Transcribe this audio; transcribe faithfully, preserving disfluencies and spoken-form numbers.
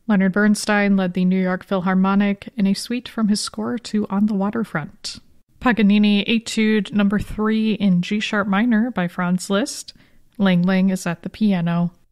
Leonard Bernstein led the New York Philharmonic in a suite from his score to On the Waterfront. Paganini Etude Number three in G-sharp minor by Franz Liszt. Lang Lang is at the piano.